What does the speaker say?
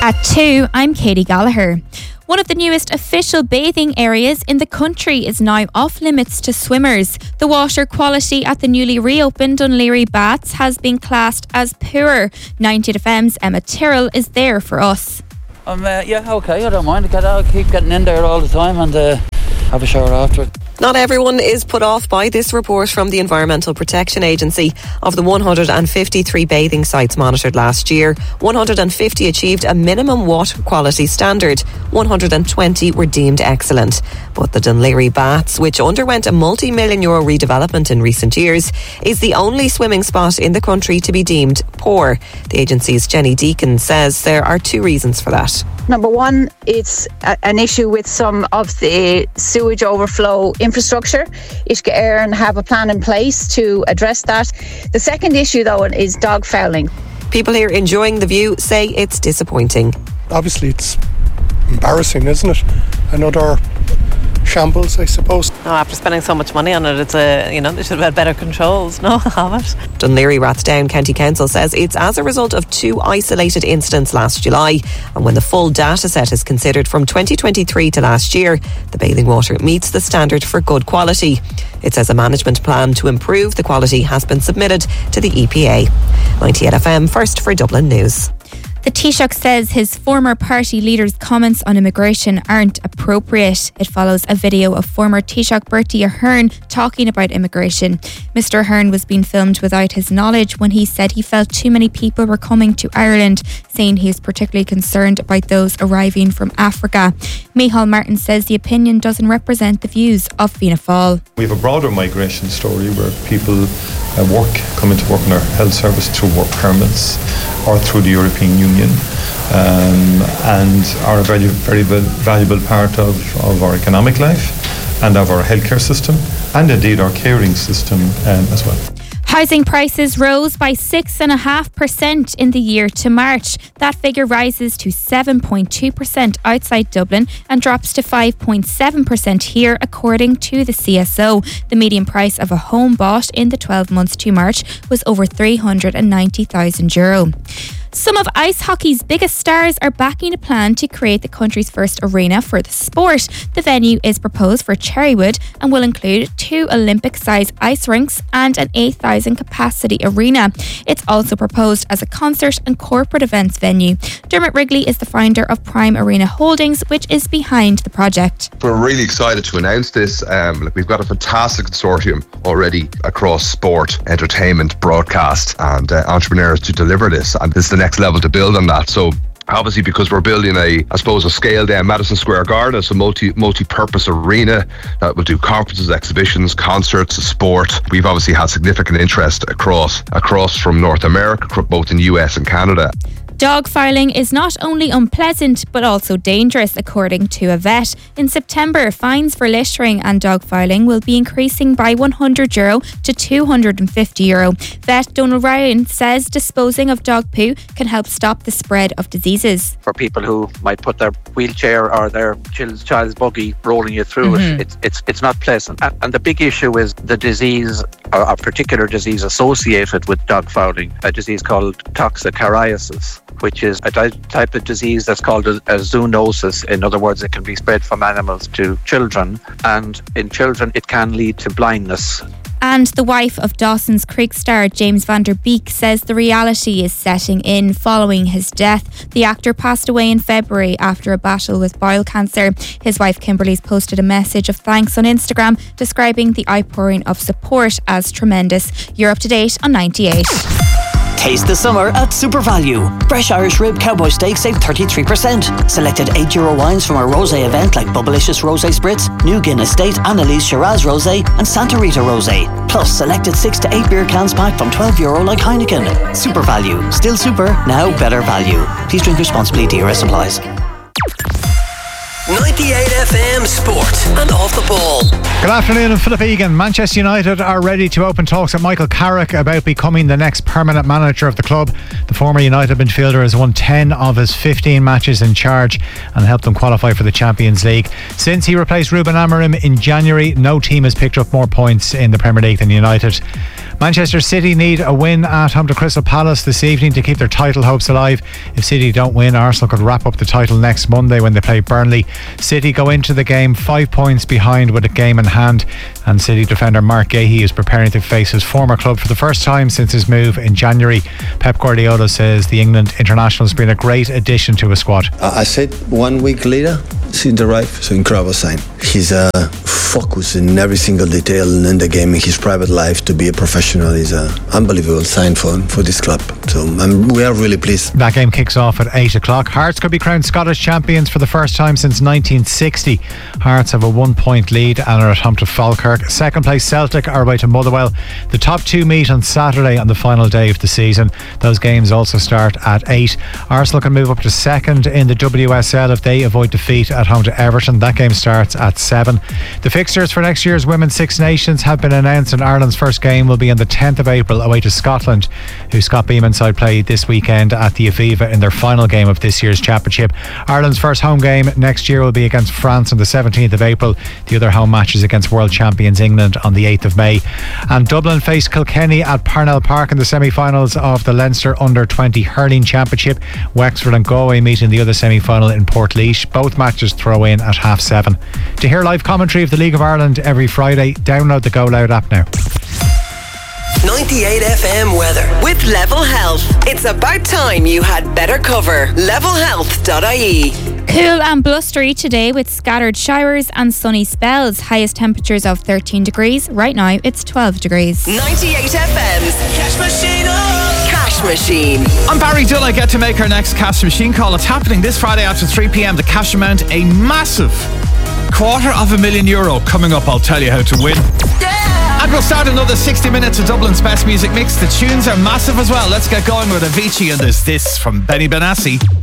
At 2, I'm Katie Gallagher. One of the newest official bathing areas in the country is now off limits to swimmers. The water quality at the newly reopened Dún Laoghaire Baths has been classed as poor. 90FM's Emma Tyrrell is there for us. Yeah, okay, I don't mind. I'll keep getting in there all the time and have a shower after it. Not everyone is put off by this report from the Environmental Protection Agency. Of the 153 bathing sites monitored last year, 150 achieved a minimum water quality standard. 120 were deemed excellent. But the Dún Laoghaire Baths, which underwent a multi-million euro redevelopment in recent years, is the only swimming spot in the country to be deemed poor. The agency's Jenny Deacon says there are 2 reasons for that. Number one, it's an issue with some of the sewage overflow infrastructure. Uisce Éireann have a plan in place to address that. The second issue, though, is dog fouling. People here enjoying the view say it's disappointing. Obviously, it's embarrassing, isn't it? Another shambles, I suppose. No, after spending so much money on it, it's they should have had better controls, of it. Dún Laoghaire Rathdown County Council says it's as a result of 2 isolated incidents last July, and when the full data set is considered from 2023 to last year, the bathing water meets the standard for good quality. It says a management plan to improve the quality has been submitted to the EPA. 98FM, first for Dublin News. The Taoiseach says his former party leader's comments on immigration aren't appropriate. It follows a video of former Taoiseach Bertie Ahern talking about immigration. Mr Ahern was being filmed without his knowledge when he said he felt too many people were coming to Ireland, saying he is particularly concerned about those arriving from Africa. Micheál Martin says the opinion doesn't represent the views of Fianna Fáil. We have a broader migration story where people come into work in our health service through work permits or through the European Union, and are a very, very valuable part of our economic life and of our healthcare system, and indeed our caring system as well. Housing prices rose by 6.5% in the year to March. That figure rises to 7.2% outside Dublin and drops to 5.7% here, according to the CSO. The median price of a home bought in the 12 months to March was over €390,000. Some of ice hockey's biggest stars are backing a plan to create the country's first arena for the sport. The venue is proposed for Cherrywood and will include 2 Olympic-sized ice rinks and an 8,000 capacity arena. It's also proposed as a concert and corporate events venue. Dermot Wrigley is the founder of Prime Arena Holdings, which is behind the project. We're really excited to announce this. We've got a fantastic consortium already across sport, entertainment, broadcast and entrepreneurs to deliver this, and this is the next level to build on that. So obviously, because we're building a scaled down Madison Square Garden, it's a multi-purpose arena that will do conferences, exhibitions, concerts, sport. We've obviously had significant interest across from North America, both in the US and Canada. Dog fouling is not only unpleasant but also dangerous, according to a vet. In September, fines for littering and dog fouling will be increasing by €100 to €250. Vet Donald Ryan says disposing of dog poo can help stop the spread of diseases. For people who might put their wheelchair or their child's buggy rolling you through it's not pleasant. And the big issue is the disease, or a particular disease associated with dog fouling, a disease called toxocariasis, which is a type of disease that's called a zoonosis. In other words, it can be spread from animals to children, and in children it can lead to blindness. And the wife of Dawson's Creek star James Van Der Beek says the reality is setting in following his death. The actor passed away in February after a battle with bowel cancer. His wife Kimberly's posted a message of thanks on Instagram, describing the outpouring of support as tremendous. You're up to date on 98. Taste the summer at SuperValu. Fresh Irish rib cowboy steak save 33%. Selected €8 wines from our rosé event like Bubblicious Rosé Spritz, New Guinness State, Annalise Shiraz Rosé and Santa Rita Rosé. Plus selected 6 to 8 beer cans pack from €12 like Heineken. SuperValu. Still super, now better value. Please drink responsibly. DRS applies. 98FM Sport and Off the Ball. Good afternoon, I'm Philip Egan. Manchester United are ready to open talks with Michael Carrick about becoming the next permanent manager of the club. The former United midfielder has won 10 of his 15 matches in charge and helped them qualify for the Champions League. Since he replaced Ruben Amorim in January, no team has picked up more points in the Premier League than United. Manchester City need a win at home to Crystal Palace this evening to keep their title hopes alive. If City don't win, Arsenal could wrap up the title next Monday when they play Burnley. City go into the game 5 points behind with a game in hand, and City defender Mark Gahey is preparing to face his former club for the first time since his move in January. Pep Guardiola says the England international has been a great addition to his squad. I said 1 week later, he arrived, so incredible sign. He's focused in every single detail in the game, in his private life. To be a professional is an unbelievable sign for this club. So we are really pleased. That game kicks off at 8 o'clock. Hearts could be crowned Scottish champions for the first time since 1960. Hearts have a 1 point lead and are at home to Falkirk. Second place Celtic are away to Motherwell. The top two meet on Saturday on the final day of the season. Those games also start at 8. Arsenal can move up to second in the WSL if they avoid defeat at home to Everton. That game starts at 7. The fixtures for next year's Women's Six Nations have been announced, and Ireland's first game will be on the 10th of April away to Scotland, who Scott Beeman's side play this weekend at the Aviva in their final game of this year's championship. Ireland's first home game next year will be against France on the 17th of April. The other home match is against world champions England on the 8th of May. And Dublin face Kilkenny at Parnell Park in the semi-finals of the Leinster Under-20 Hurling Championship. Wexford and Galway meet in the other semi-final in Portlaoise. Both matches throw in at 7:30. To hear live commentary of the League of Ireland every Friday, download the Go Loud app now. 98 FM weather with Level Health. It's about time you had better cover. Levelhealth.ie. Cool and blustery today with scattered showers and sunny spells. Highest temperatures of 13 degrees. Right now it's 12 degrees. 98 FM's Cash Machine. Cash Machine. I'm Barry Dunn. I get to make our next Cash Machine call. It's happening this Friday after 3 p.m. The cash amount, a massive €250,000 coming up. I'll tell you how to win. And we'll start another 60 minutes of Dublin's best music mix. The tunes are massive as well. Let's get going with Avicii, and there's this from Benny Benassi.